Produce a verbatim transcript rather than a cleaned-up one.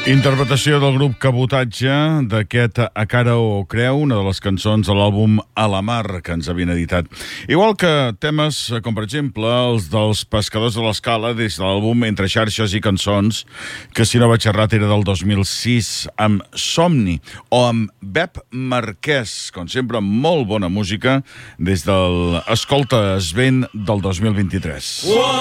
Interpretació del grup Cabotatge d'aquest A cara o creu, una de les cançons de l'àlbum A la mar, que ens havien editat. Igual que temes com, per exemple, els dels Pescadors de l'Escala, des de l'àlbum Entre xarxes i cançons, que si no vaig errat era del dos mil sis, amb Somni, o amb Bep Marquès, com sempre, molt bona música, des del Escolta es ven del dos mil vint-i-tres.